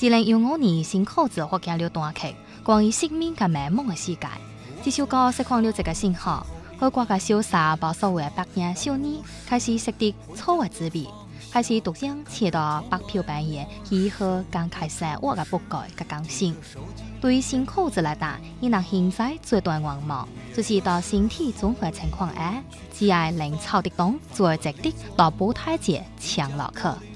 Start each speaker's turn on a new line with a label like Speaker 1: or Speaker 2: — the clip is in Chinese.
Speaker 1: 2015年新裤子发行了单曲，关于生命甲迷茫的世界。这首歌释放了这个信号，好歌嘅潇洒，把所有嘅白领少年开始识得错嘅滋味，开始独享切到白票扮演如何刚开生活嘅不改嘅更新。对于新裤子来讲，伊能现在最大愿望就是到身体综合情况下，只要能操得动，做值得到舞台节抢落去。